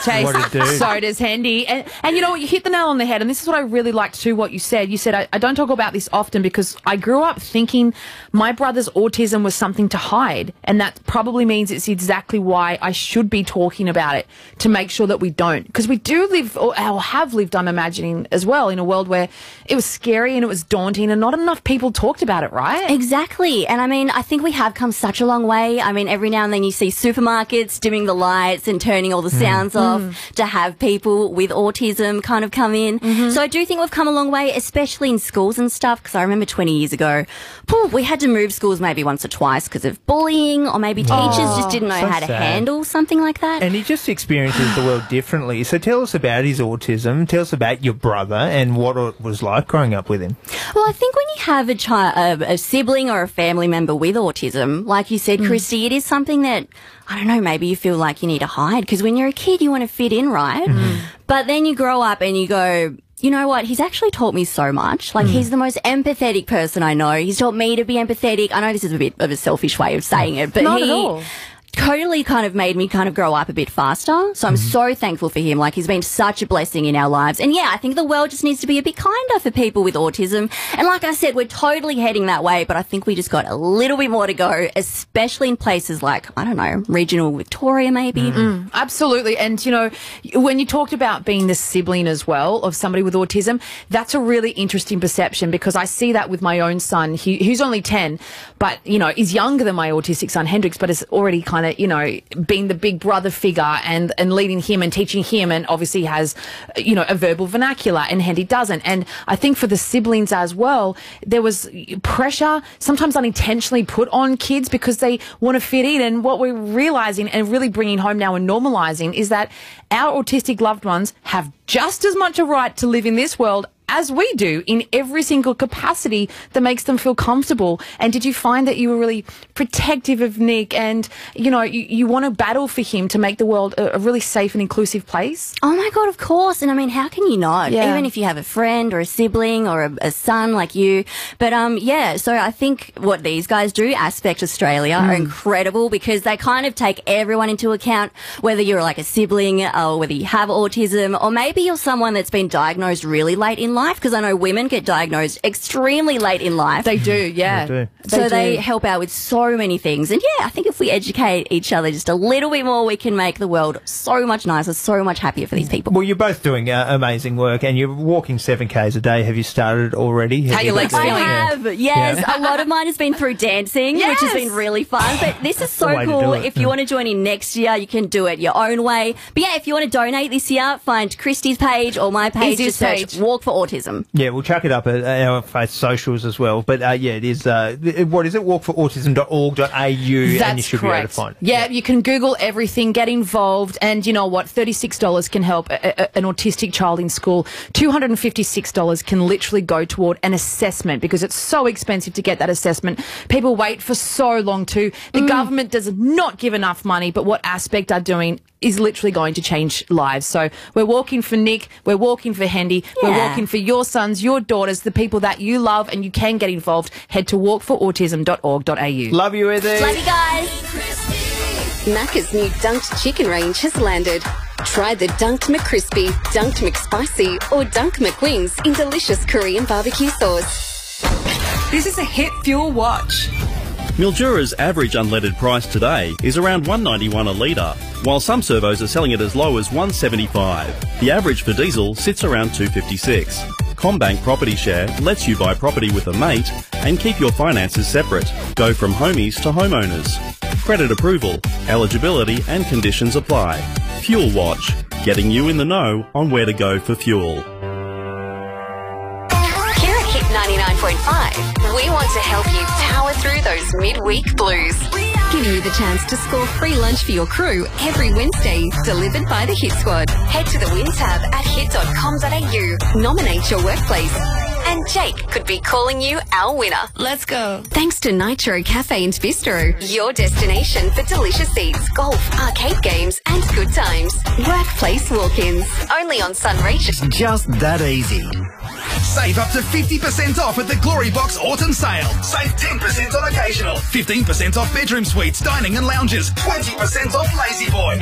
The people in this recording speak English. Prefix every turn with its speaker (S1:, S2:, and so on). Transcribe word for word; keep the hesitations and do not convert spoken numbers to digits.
S1: Chase,
S2: What a dude.
S1: so does Hendy. And, and you know what, you hit the nail on the head, and this is what I really liked too, what you said. You said, I, I don't talk about this often because I grew up thinking my brother's autism was something to hide, and that probably means it's exactly why I should be talking about it, to make sure that we don't. Because we do live, or have lived, I'm imagining, as well, in a world where it was scary and it was daunting and not enough people talked about it, right?
S3: Exactly. And I mean, I think we have come such a long way. I mean, every now and then you see supermarkets dimming the lights and turning all the sounds mm. off mm. to have people with autism kind of come in. Mm-hmm. So I do think we've come a long way, especially in schools and stuff, because I remember twenty years ago, phew, we had to move schools maybe once or twice because of bullying, or maybe teachers oh, just didn't know
S2: so
S3: how to
S2: sad.
S3: handle something like that.
S2: And he just experiences the world differently. So tell us about his autism. Tell us about your brother and what it was like growing up with him.
S3: Well, I think when you have a child, a, a sibling or a family member with autism, like you said, mm. Christy, it is something that, I don't know, maybe you feel like you need to hide, because when you're a kid, you want to fit in, right? Mm. But then you grow up and you go, you know what, he's actually taught me so much. Like, mm. he's the most empathetic person I know. He's taught me to be empathetic. I know this is a bit of a selfish way of saying it, but
S1: Not
S3: he...
S1: at all.
S3: totally kind of made me kind of grow up a bit faster. So I'm
S2: Mm-hmm.
S3: so thankful for him. Like, he's been such a blessing in our lives. And yeah, I think the world just needs to be a bit kinder for people with autism. And like I said, we're totally heading that way, but I think we just got a little bit more to go, especially in places like, I don't know, regional Victoria maybe.
S1: Mm. Mm, absolutely. And, you know, when you talked about being the sibling as well of somebody with autism, that's a really interesting perception, because I see that with my own son. He, he's only ten, but, you know, he's younger than my autistic son, Hendrix, but has already kind of, you know, being the big brother figure and, and leading him and teaching him, and obviously has, you know, a verbal vernacular, and Hendy doesn't. And I think for the siblings as well, there was pressure, sometimes unintentionally put on kids because they want to fit in. And what we're realizing and really bringing home now and normalizing is that our autistic loved ones have just as much a right to live in this world as we do, in every single capacity that makes them feel comfortable. And did you find that you were really protective of Nick, and, you know, you, you want to battle for him to make the world a, a really safe and inclusive place?
S3: Oh my God, of course. And I mean, how can you not?
S1: Yeah.
S3: Even if you have a friend or a sibling or a, a son like you. But um, yeah, so I think what these guys do, Aspect Australia, mm. are incredible, because they kind of take everyone into account, whether you're like a sibling or whether you have autism, or maybe you're someone that's been diagnosed really late in life. Because I know women get diagnosed extremely late in life.
S1: They do, yeah.
S2: They do.
S3: So
S1: they,
S3: they
S1: do.
S3: help out with so many things. And yeah, I think if we educate each other just a little bit more, we can make the world so much nicer, so much happier for these people.
S2: Well, you're both doing uh, amazing work, and you're walking seven Ks a day. Have you started already? Have
S1: How
S2: you
S1: your legs
S2: got-
S3: I
S1: feeling?
S3: have, yes.
S2: Yeah.
S3: A lot of mine has been through dancing,
S1: Yes.
S3: which has been really fun. But this is
S2: the
S3: so
S2: way to
S3: cool.
S2: do it.
S3: If you
S2: Yeah.
S3: want to join in next year, you can do it your own way. But yeah, if you want to donate this year, find Christy's page or my page.
S1: Easiest
S3: Just search
S1: page.
S3: Walk for Autism.
S2: Yeah, we'll chuck it up at our face socials as well. But uh, yeah, it is. Uh, what is it? walk for autism dot org dot a u,
S1: That's
S2: and you should
S1: correct.
S2: be able to find it.
S1: Yeah, you can Google everything, get involved, and you know what? thirty-six dollars can help a, a, an autistic child in school. two hundred fifty-six dollars can literally go toward an assessment, because it's so expensive to get that assessment. People wait for so long too. The
S3: Mm.
S1: government does not give enough money, but what Aspect are doing is literally going to change lives. So we're walking for Nick, we're walking for Hendy, we're
S3: Yeah.
S1: walking for your sons, your daughters, the people that you love, and you can get involved. Head to walk for autism dot org dot a u.
S2: Love you, Eddie.
S3: Love you guys.
S4: Macca's new Dunked chicken range has landed. Try the Dunked McCrispy, Dunked McSpicy, or Dunked McWings in delicious Korean barbecue sauce.
S5: This is a Hit Fuel Watch.
S6: Mildura's average unleaded price today is around one dollar ninety-one a litre, while some servos are selling it as low as one dollar seventy-five. The average for diesel sits around two dollars fifty-six. Combank Property Share lets you buy property with a mate and keep your finances separate. Go from homies to homeowners. Credit approval, eligibility and conditions apply. Fuel Watch, getting you in the know on where to go for fuel.
S4: Here at Hit ninety-nine point five, we want to help you power through those midweek blues. Giving you the chance to score free lunch for your crew every Wednesday, delivered by the Hit Squad. Head to the Win tab at hit dot com dot a u. Nominate your workplace. And Jake could be calling you our winner.
S5: Let's go.
S4: Thanks to Nitro Cafe and Bistro, your destination for delicious eats, golf, arcade games, and good times. Workplace walk-ins. Only on Sunraysia.
S7: Just that easy.
S8: Save up to fifty percent off at the Glory Box Autumn Sale. Save ten percent on occasional, fifteen percent off bedroom suites, dining and lounges, twenty percent off Lazy Boy.